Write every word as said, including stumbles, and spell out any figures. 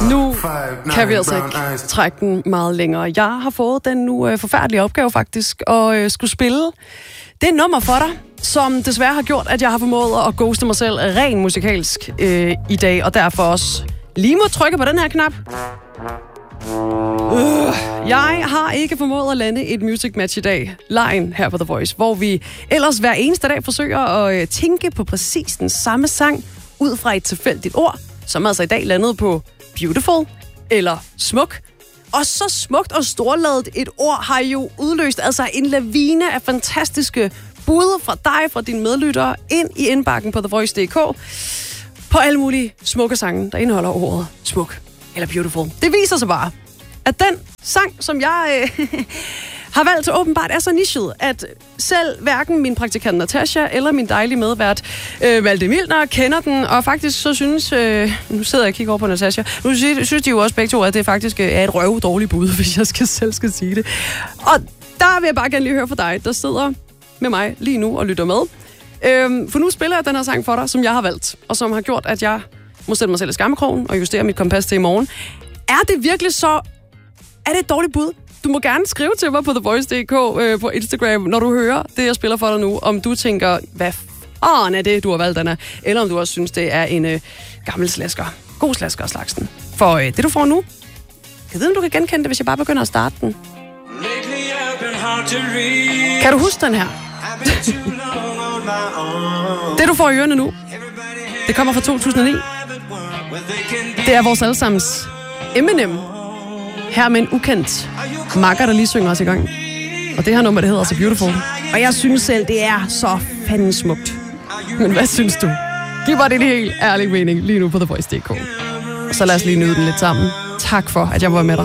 Nu kan vi altså ikke trække den meget længere. Jeg har fået den nu øh, forfærdelige opgave faktisk, at øh, skulle spille det nummer for dig, som desværre har gjort, at jeg har formået at ghoste mig selv ren musikalsk øh, i dag, og derfor også lige må trykke på den her knap. Øh, jeg har ikke formået at lande et music match i dag, line her på The Voice, hvor vi ellers hver eneste dag forsøger at øh, tænke på præcis den samme sang ud fra et tilfældigt ord, som altså i dag landede på beautiful eller smuk. Og så smukt og storladet et ord har jo udløst altså en lavine af fantastiske bud fra dig, fra dine medlyttere, ind i indbakken på The Voice punktum d k på alle mulige smukke sange, der indeholder ordet smuk eller beautiful. Det viser sig bare, at den sang, som jeg øh, har valgt, så åbenbart er så nichet, at selv hverken min praktikant Natasha eller min dejlige medvært øh, Malte Milner kender den, og faktisk så synes, øh, nu sidder jeg og kigger over på Natasha, nu synes, synes de jo også begge to, at det faktisk er et røv dårligt bud, hvis jeg skal, selv skal sige det. Og der vil jeg bare gerne lige høre fra dig, der sidder med mig lige nu og lytter med. Øhm, for nu spiller jeg den her sang for dig, som jeg har valgt, og som har gjort, at jeg må sætte mig selv i skammekrogen og justere mit kompas til i morgen. Er det virkelig så... Er det et dårligt bud? Du må gerne skrive til mig på The Voice punktum d k øh, på Instagram, når du hører det, jeg spiller for dig nu, om du tænker, hvad fanden er det, du har valgt, Anna? Eller om du også synes, det er en øh, gammel slasker. God slasker af slagsen. For øh, det, du får nu, jeg ved, om du kan genkende det, hvis jeg bare begynder at starte den. Kan du huske den her? Det, du får i ørerne nu, det kommer fra to tusind og ni. Det er vores allesammens Eminem. Her med en ukendt makker, der lige synger os i gang. Og det her nummer, det hedder så Beautiful. Og jeg synes selv, det er så fanden smukt. Men hvad synes du? Giv mig det helt ærlig mening lige nu på The Voice punktum d k. Og så lad os lige nyde den lidt sammen. Tak for, at jeg var med dig.